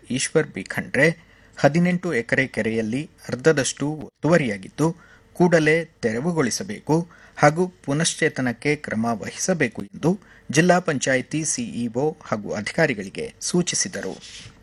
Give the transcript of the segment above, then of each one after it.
Eshwar B Khandre 18 ಎಕರೆ ಕೆರೆಯಲ್ಲಿ ಅರ್ಧದಷ್ಟು ಒತ್ತುವರಿಯಾಗಿದ್ದು ಕೂಡಲೇ ತೆರವುಗೊಳಿಸಬೇಕು ಹಾಗೂ ಪುನಶ್ಚೇತನಕ್ಕೆ ಕ್ರಮ ವಹಿಸಬೇಕು ಎಂದು ಜಿಲ್ಲಾ ಪಂಚಾಯಿತಿ ಸಿಇಒ ಹಾಗೂ ಅಧಿಕಾರಿಗಳಿಗೆ ಸೂಚಿಸಿದರು.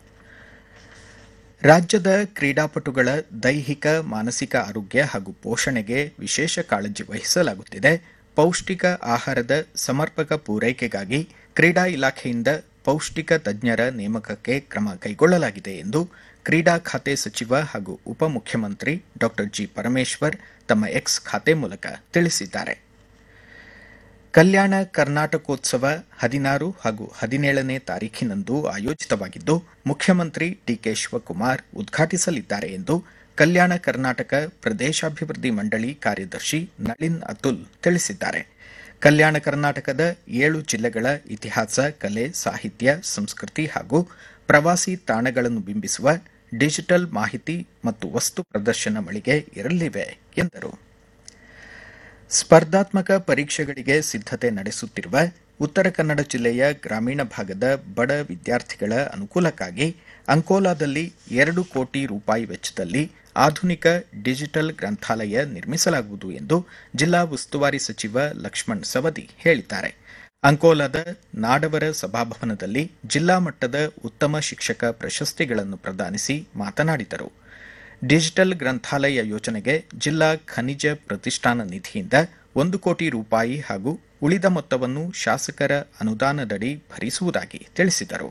ರಾಜ್ಯದ ಕ್ರೀಡಾಪಟುಗಳ ದೈಹಿಕ ಮಾನಸಿಕ ಆರೋಗ್ಯ ಹಾಗೂ ಪೋಷಣೆಗೆ ವಿಶೇಷ ಕಾಳಜಿ ವಹಿಸಲಾಗುತ್ತಿದೆ. ಪೌಷ್ಟಿಕ ಆಹಾರದ ಸಮರ್ಪಕ ಪೂರೈಕೆಗಾಗಿ ಕ್ರೀಡಾ ಇಲಾಖೆಯಿಂದ ಪೌಷ್ಟಿಕ ತಜ್ಞರ ನೇಮಕಕ್ಕೆ ಕ್ರಮ ಕೈಗೊಳ್ಳಲಾಗಿದೆ ಎಂದು ಕ್ರೀಡಾ ಖಾತೆ ಸಚಿವ ಹಾಗೂ ಉಪಮುಖ್ಯಮಂತ್ರಿ ಡಾ ಜಿ ಪರಮೇಶ್ವರ್ ತಮ್ಮ ಎಕ್ಸ್ ಖಾತೆ ಮೂಲಕ ತಿಳಿಸಿದ್ದಾರೆ. ಕಲ್ಯಾಣ ಕರ್ನಾಟಕೋತ್ಸವ 16 ಹಾಗೂ 17ನೇ ತಾರೀಖಿನಂದು ಆಯೋಜಿತವಾಗಿದ್ದು ಮುಖ್ಯಮಂತ್ರಿ ಡಿಕೆ ಶಿವಕುಮಾರ್ ಉದ್ಘಾಟಿಸಲಿದ್ದಾರೆ ಎಂದು ಕಲ್ಯಾಣ ಕರ್ನಾಟಕ ಪ್ರದೇಶಾಭಿವೃದ್ಧಿ ಮಂಡಳಿ ಕಾರ್ಯದರ್ಶಿ ನಳಿನ್ ಅತುಲ್ ತಿಳಿಸಿದ್ದಾರೆ. ಕಲ್ಯಾಣ ಕರ್ನಾಟಕದ 7 ಜಿಲ್ಲೆಗಳ ಇತಿಹಾಸ, ಕಲೆ, ಸಾಹಿತ್ಯ, ಸಂಸ್ಕೃತಿ ಹಾಗೂ ಪ್ರವಾಸಿ ತಾಣಗಳನ್ನು ಬಿಂಬಿಸುವ ಡಿಜಿಟಲ್ ಮಾಹಿತಿ ಮತ್ತು ವಸ್ತು ಪ್ರದರ್ಶನ ಮಳಿಗೆ ಇರಲಿವೆ ಎಂದರು. ಸ್ಪರ್ಧಾತ್ಮಕ ಪರೀಕ್ಷೆಗಳಿಗೆ ಸಿದ್ಧತೆ ನಡೆಸುತ್ತಿರುವ ಉತ್ತರ ಕನ್ನಡ ಜಿಲ್ಲೆಯ ಗ್ರಾಮೀಣ ಭಾಗದ ಬಡ ವಿದ್ಯಾರ್ಥಿಗಳ ಅನುಕೂಲಕ್ಕಾಗಿ ಅಂಕೋಲಾದಲ್ಲಿ 2 ಕೋಟಿ ರೂಪಾಯಿ ವೆಚ್ಚದಲ್ಲಿ ಆಧುನಿಕ ಡಿಜಿಟಲ್ ಗ್ರಂಥಾಲಯ ನಿರ್ಮಿಸಲಾಗುವುದು ಎಂದು ಜಿಲ್ಲಾ ಉಸ್ತುವಾರಿ ಸಚಿವ ಲಕ್ಷ್ಮಣ್ ಸವದಿ ಹೇಳಿದ್ದಾರೆ. ಅಂಕೋಲಾದ ನಾಡವರ ಸಭಾಭವನದಲ್ಲಿ ಜಿಲ್ಲಾ ಮಟ್ಟದ ಉತ್ತಮ ಶಿಕ್ಷಕ ಪ್ರಶಸ್ತಿಗಳನ್ನು ಪ್ರದಾನಿಸಿ ಮಾತನಾಡಿದರು. ಡಿಜಿಟಲ್ ಗ್ರಂಥಾಲಯ ಯೋಜನೆಗೆ ಜಿಲ್ಲಾ ಖನಿಜ ಪ್ರತಿಷ್ಠಾನ ನಿಧಿಯಿಂದ 1 ಕೋಟಿ ರೂಪಾಯಿ ಹಾಗೂ ಉಳಿದ ಮೊತ್ತವನ್ನು ಶಾಸಕರ ಅನುದಾನದಡಿ ಭರಿಸುವುದಾಗಿ ತಿಳಿಸಿದರು.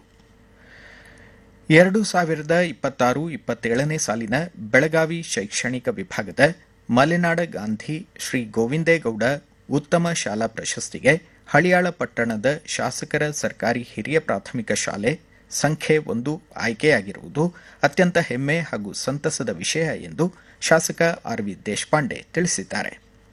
2026-27ನೇ ಸಾಲಿನ ಬೆಳಗಾವಿ ಶೈಕ್ಷಣಿಕ ವಿಭಾಗದ ಮಲೆನಾಡ ಗಾಂಧಿ ಶ್ರೀ ಗೋವಿಂದೇಗೌಡ ಉತ್ತಮ ಶಾಲಾ ಪ್ರಶಸ್ತಿಗೆ ಹಳಿಯಾಳ ಪಟ್ಟಣದ ಶಾಸಕರ ಸರ್ಕಾರಿ ಹಿರಿಯ ಪ್ರಾಥಮಿಕ ಶಾಲೆ ಸಂಖ್ಯೆ 1 ಆಯ್ಕೆಯಾಗಿರುವುದು ಅತ್ಯಂತ ಹೆಮ್ಮೆ ಹಾಗೂ ಸಂತಸದ ವಿಷಯ ಎಂದು ಶಾಸಕ ಆರ್.ವಿ. ದೇಶಪಾಂಡೆ ತಿಳಿಸಿದ್ದಾರೆ.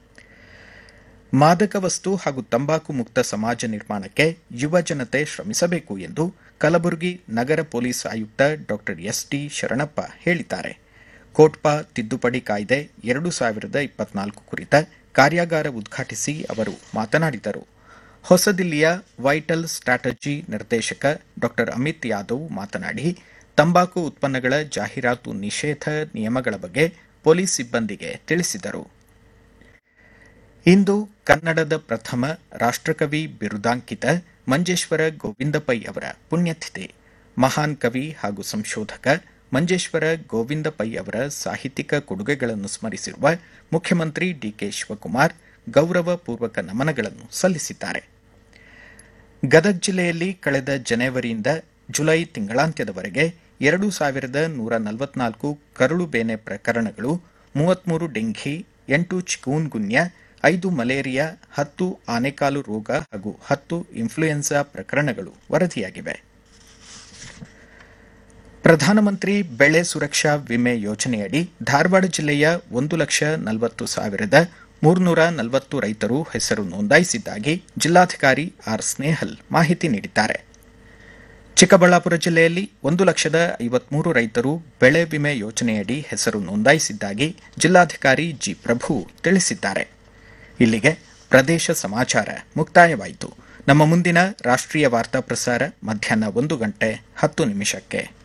ಮಾದಕ ವಸ್ತು ಹಾಗೂ ತಂಬಾಕು ಮುಕ್ತ ಸಮಾಜ ನಿರ್ಮಾಣಕ್ಕೆ ಯುವ ಜನತೆ ಶ್ರಮಿಸಬೇಕು ಎಂದು ಕಲಬುರಗಿ ನಗರ ಪೊಲೀಸ್ ಆಯುಕ್ತ ಡಾ ಎಸ್.ಟಿ. ಶರಣಪ್ಪ ಹೇಳಿದ್ದಾರೆ. ಕೋಟ್ಪಾ ತಿದ್ದುಪಡಿ ಕಾಯ್ದೆ 2024 ಕುರಿತ ಕಾರ್ಯಾಗಾರ ಉದ್ಘಾಟಿಸಿ ಅವರು ಮಾತನಾಡಿದರು. ಹೊಸದಿಲ್ಲಿಯ ವೈಟಲ್ ಸ್ಟ್ರಾಟಜಿ ನಿರ್ದೇಶಕ ಡಾ ಅಮಿತ್ ಯಾದವ್ ಮಾತನಾಡಿ ತಂಬಾಕು ಉತ್ಪನ್ನಗಳ ಜಾಹೀರಾತು ನಿಷೇಧ ನಿಯಮಗಳ ಬಗ್ಗೆ ಪೊಲೀಸ್ ಸಿಬ್ಬಂದಿಗೆ ತಿಳಿಸಿದರು. ಇಂದು ಕನ್ನಡದ ಪ್ರಥಮ ರಾಷ್ಟ್ರಕವಿ ಬಿರುದಾಂಕಿತ ಮಂಜೇಶ್ವರ ಗೋವಿಂದ ಪೈ ಅವರ ಪುಣ್ಯತಿಥಿ. ಮಹಾನ್ ಕವಿ ಹಾಗೂ ಸಂಶೋಧಕ ಮಂಜೇಶ್ವರ ಗೋವಿಂದ ಪೈ ಅವರ ಸಾಹಿತ್ಯಿಕ ಕೊಡುಗೆಗಳನ್ನು ಸ್ಮರಿಸಿರುವ ಮುಖ್ಯಮಂತ್ರಿ ಡಿಕೆ ಶಿವಕುಮಾರ್ ಗೌರವಪೂರ್ವಕ ನಮನಗಳನ್ನು ಸಲ್ಲಿಸಿದ್ದಾರೆ. ಗದಗ ಜಿಲ್ಲೆಯಲ್ಲಿ ಕಳೆದ ಜನವರಿಯಿಂದ ಜುಲೈ ತಿಂಗಳಾಂತ್ಯದವರೆಗೆ 2144 ಕರಳು ಬೇನೆ ಪ್ರಕರಣಗಳು, 33 ಡೆಂಘಿ, 8 ಚಿಕೂನ್ ಗುನ್ಯಾ, 5 ಮಲೇರಿಯಾ, 10 ಆನೆಕಾಲು ರೋಗ ಹಾಗೂ 10 ಇನ್ಫ್ಲೂಯೆನ್ಸಾ ಪ್ರಕರಣಗಳು ವರದಿಯಾಗಿವೆ. ಪ್ರಧಾನಮಂತ್ರಿ ಬೆಳೆ ಸುರಕ್ಷಾ ವಿಮೆ ಯೋಜನೆಯಡಿ ಧಾರವಾಡ ಜಿಲ್ಲೆಯ 1,40,340 ರೈತರು ಹೆಸರು ನೋಂದಾಯಿಸಿದ್ದಾಗಿ ಜಿಲ್ಲಾಧಿಕಾರಿ ಆರ್ ಸ್ನೇಹಲ್ ಮಾಹಿತಿ ನೀಡಿದ್ದಾರೆ. ಚಿಕ್ಕಬಳ್ಳಾಪುರ ಜಿಲ್ಲೆಯಲ್ಲಿ 1,53,000 ರೈತರು ಬೆಳೆ ವಿಮೆ ಯೋಜನೆಯಡಿ ಹೆಸರು ನೋಂದಾಯಿಸಿದ್ದಾಗಿ ಜಿಲ್ಲಾಧಿಕಾರಿ ಜಿ ಪ್ರಭು ತಿಳಿಸಿದ್ದಾರೆ. ಇಲ್ಲಿಗೆ ಪ್ರದೇಶ ಸಮಾಚಾರ ಮುಕ್ತಾಯವಾಯಿತು. ನಮ್ಮ ಮುಂದಿನ ರಾಷ್ಟ್ರೀಯ ವಾರ್ತಾ ಪ್ರಸಾರ ಮಧ್ಯಾಹ್ನ 1:10 ನಿಮಿಷಕ್ಕೆ.